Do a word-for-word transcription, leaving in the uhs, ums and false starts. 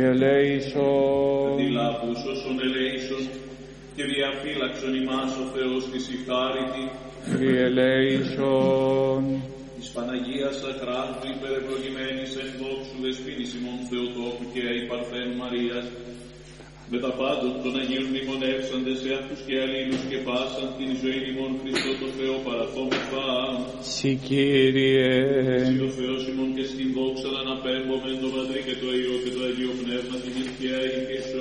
Κύριε ελέησον. Αντιλάβους όσων ελέησον και διαφύλαξον ημάς ο Θεός της η χάριτη. Κύριε ελέησον. Της Παναγίας Ακράτου υπερευλογημένης εν δόξου δεσποίνης ημών Θεοτόκου και η Παρθένου Μαρίας, με τα πάντων των Αγίων μνημονεύσαντες σε αυτούς και αλλήλους και πάσαν την ζωή ημών Χριστό το Θεό παραθόμεθα. Συ Κύριε. Συ ο Θεός ημών και στην δόξα να αναπέμπομεν το Πατρί και το Υιό και το Αγίο Πνεύμα την Ιερέα